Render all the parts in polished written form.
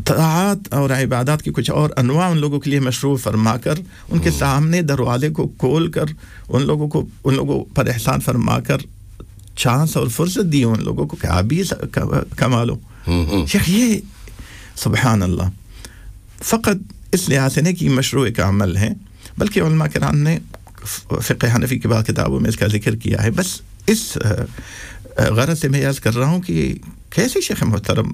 طاعات اور عبادات کی کچھ اور انواع ان لوگوں کے لیے مشروع فرما کر ان کے سامنے دروازے کو کھول کر ان لوگوں پر احسان فرما کر چانس اور فرصت دی ان لوگوں کو کہ آپ بھی کما لو. شیخ یہ سبحان اللہ فقط اس لحاظ سے نہیں کہ مشروع ایک عمل ہے بلکہ علماء کرام نے فقہ حنفی کی بعض کتابوں میں اس کا ذکر کیا ہے. بس اس غرض سے میں عرض کر رہا ہوں کہ کیسے شیخ محترم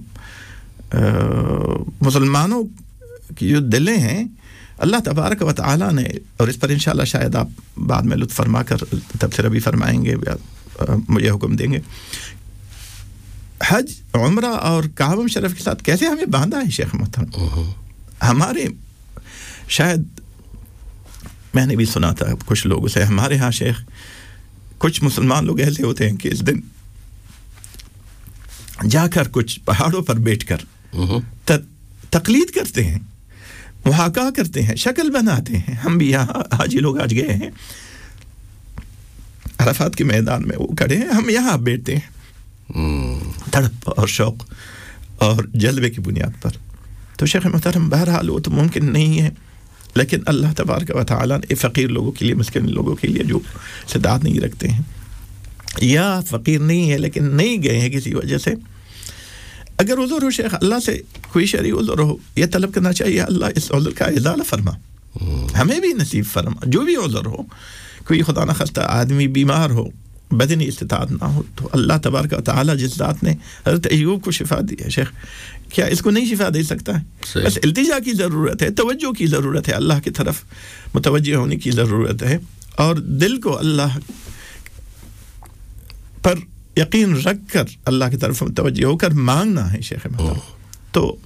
مسلمانوں کی جو دلیں ہیں اللہ تبارک و تعالی نے, اور اس پر انشاءاللہ شاید آپ بعد میں لطف فرما کر تبصرہ بھی فرمائیں گے, مجھے حکم دیں گے, حج عمرہ اور کعبہ شریف کے ساتھ کیسے ہمیں باندھا ہے شیخ محترم. ہمارے شاید میں نے بھی سنا تھا کچھ لوگوں سے, ہمارے ہاں شیخ کچھ مسلمان لوگ ایسے ہوتے ہیں کہ اس دن جا کر کچھ پہاڑوں پر بیٹھ کر تقلید کرتے ہیں, محاکا کرتے ہیں, شکل بناتے ہیں. ہم بھی یہاں حاجی لوگ آج گئے ہیں عرفات کے میدان میں, وہ کھڑے ہیں, ہم یہاں بیٹھتے ہیں تڑپ اور شوق اور جذبے کی بنیاد پر. تو شیخ محترم بہرحال وہ تو ممکن نہیں ہے, لیکن اللہ تبارک و تعالیٰ نے فقیر لوگوں کے لیے, مسکین لوگوں کے لیے جو استطاعت نہیں رکھتے ہیں یا فقیر نہیں ہے لیکن نہیں گئے ہیں کسی وجہ سے, اگر عذر ہو شیخ اللہ سے کوئی شرعی عذر ہو یہ طلب کرنا چاہیے اللہ اس عذر کا ازالہ فرما, ہمیں بھی نصیب فرما. جو بھی عذر ہو, کوئی خدا نخواستہ آدمی بیمار ہو, بدنی استطاعت نہ ہو, تو اللہ تبارک و تعالیٰ جس ذات نے حضرت ایوب کو شفا دی ہے شیخ, کیا اس کو نہیں شفا دے سکتا ہے؟ بس التجا کی ضرورت ہے, توجہ کی ضرورت ہے, اللہ کی طرف متوجہ ہونے کی ضرورت ہے, اور دل کو اللہ پر یقین رکھ کر اللہ کی طرف متوجہ ہو کر مانگنا ہے شیخ محترم. تو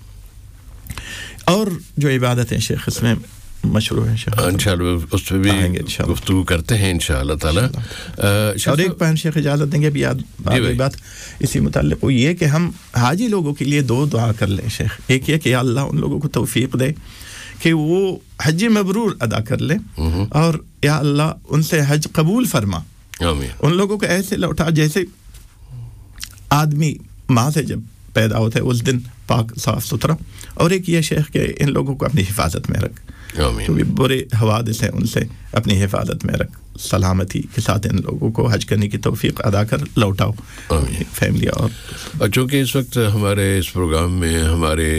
اور جو عبادتیں شیخ اس میں مشروع ہے انشاءاللہ اس پہ بھی گفتگو کرتے ہیں انشاءاللہ تعالی. اور ایک پہن شیخ اجازت دیں گے ابھی بات اسی متعلق, وہ یہ کہ ہم حاجی لوگوں کے لیے دو دعا کر لیں شیخ. ایک یہ کہ اللہ ان لوگوں کو توفیق دے کہ وہ حج مبرور ادا کر لیں, اور یا اللہ ان سے حج قبول فرما, ان لوگوں کو ایسے لوٹا جیسے آدمی ماں سے جب پیدا ہوتا ہے اس دن پاک صاف ستھرا. اور ایک یہ شیخ کہ ان لوگوں کو اپنی حفاظت میں رکھ, جو بھی برے حوادث ہیں ان سے اپنی حفاظت میں رکھ, سلامتی کے ساتھ ان لوگوں کو حج کرنے کی توفیق ادا کر لوٹاؤ فیملی. اور چونکہ اس وقت ہمارے اس پروگرام میں ہمارے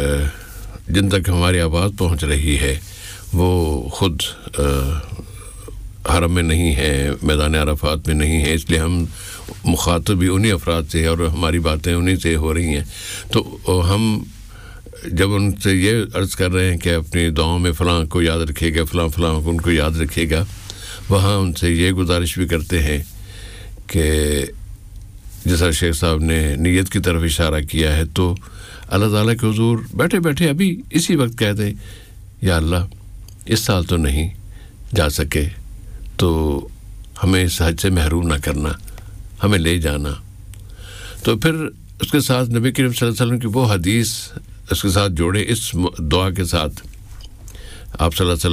جن تک ہماری آواز پہنچ رہی ہے وہ خود حرم میں نہیں ہے, میدان عرفات میں نہیں ہے, اس لیے ہم مخاطب بھی انہی افراد سے اور ہماری باتیں انہی سے ہو رہی ہیں. تو ہم جب ان سے یہ عرض کر رہے ہیں کہ اپنی دعاؤں میں فلاں کو یاد رکھے گا, فلاں ان کو یاد رکھے گا, وہاں ان سے یہ گزارش بھی کرتے ہیں کہ جیسا شیخ صاحب نے نیت کی طرف اشارہ کیا ہے, تو اللہ تعالیٰ کے حضور بیٹھے بیٹھے ابھی اسی وقت کہہ دیں یا اللہ اس سال تو نہیں جا سکے تو ہمیں اس حج سے محروم نہ کرنا, ہمیں لے جانا. تو پھر اس کے ساتھ نبی کریم صلی اللہ علیہ وسلم کی وہ حدیث اس کے ساتھ جوڑے, اس دعا کے ساتھ. آپ صلی اللہ علیہ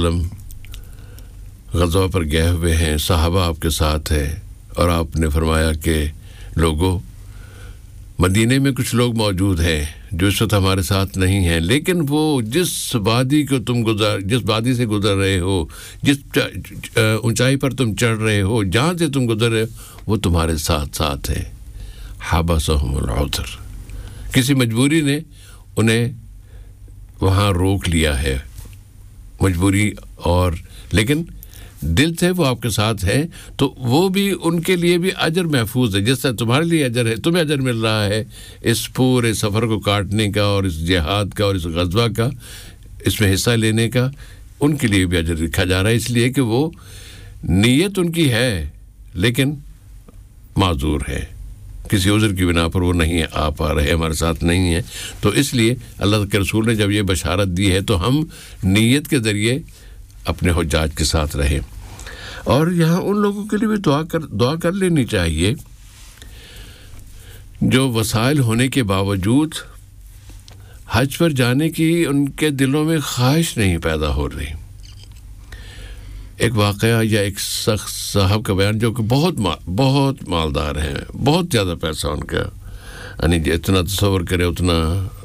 وسلم غزوہ پر گئے ہوئے ہیں, صحابہ آپ کے ساتھ ہیں, اور آپ نے فرمایا کہ لوگوں مدینے میں کچھ لوگ موجود ہیں جو اس وقت ہمارے ساتھ نہیں ہیں, لیکن وہ جس وادی کو جس وادی سے گزر رہے ہو, جس اونچائی پر تم چڑھ رہے ہو, جہاں سے تم گزر رہے ہو, وہ تمہارے ساتھ ہیں. حبسہم العذر, کسی مجبوری نے انہیں وہاں روک لیا ہے, مجبوری, اور لیکن دل سے وہ آپ کے ساتھ ہے, تو وہ بھی ان کے لیے بھی اجر محفوظ ہے. جس طرح تمہارے لیے اجر ہے, تمہیں اجر مل رہا ہے اس پورے سفر کو کاٹنے کا اور اس جہاد کا اور اس غزوہ کا, اس میں حصہ لینے کا, ان کے لیے بھی اجر لکھا جا رہا ہے. اس لیے کہ وہ نیت ان کی ہے لیکن معذور ہے, کسی عذر کی بنا پر وہ نہیں آ پا رہے, ہمارے ساتھ نہیں ہیں. تو اس لیے اللہ کے رسول نے جب یہ بشارت دی ہے تو ہم نیت کے ذریعے اپنے حجاج کے ساتھ رہیں. اور یہاں ان لوگوں کے لیے بھی دعا کر لینی چاہیے جو وسائل ہونے کے باوجود حج پر جانے کی ان کے دلوں میں خواہش نہیں پیدا ہو رہی. ایک واقعہ یا ایک شخص صاحب کا بیان جو کہ بہت مالدار ہیں, بہت زیادہ پیسہ ان کا, یعنی اتنا تصور کرے اتنا